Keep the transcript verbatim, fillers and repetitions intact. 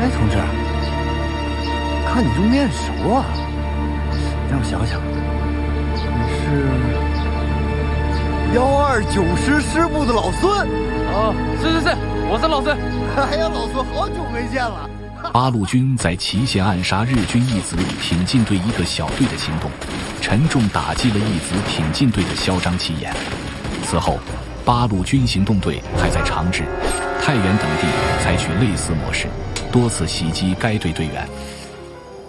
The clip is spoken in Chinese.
哎，同志，看你这面熟啊，让我想想，你是幺二九师师部的老孙？ 哦，是是是，我是老孙。 哎呀，老孙，好久没见了。 八路军在祁县暗杀日军义子挺进队一个小队的行动，沉重打击了义子挺进队的嚣张气焰。此后，八路军行动队还在长治、太原等地采取类似模式，多次袭击该队队员。